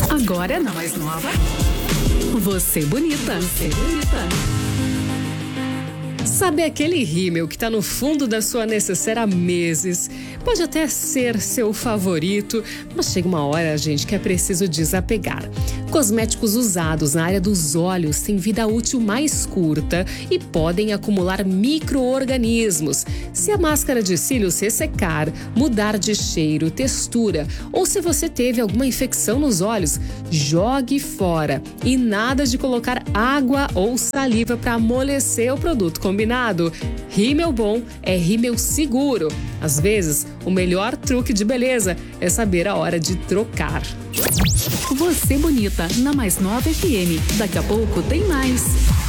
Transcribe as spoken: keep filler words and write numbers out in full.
Agora na mais nova. Você bonita. Você bonita. Sabe aquele rímel que tá no fundo da sua necessaire há meses? Pode até ser seu favorito, mas chega uma hora, gente, que é preciso desapegar. Cosméticos usados na área dos olhos têm vida útil mais curta e podem acumular micro-organismos. Se a máscara de cílios ressecar, mudar de cheiro, textura ou se você teve alguma infecção nos olhos, jogue fora. E nada de colocar água ou saliva para amolecer o produto combinado. Rímel bom é rímel seguro. Às vezes, o melhor truque de beleza é saber a hora de trocar. Você bonita, na Mais Nova F M. Daqui a pouco tem mais.